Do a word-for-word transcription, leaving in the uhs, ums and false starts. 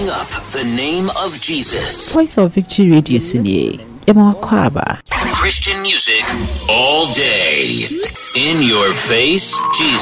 lifting up the name of Jesus. Voice of Victory Radio Sunye. Ema Kwaba. Christian music all day. In your face, Jesus.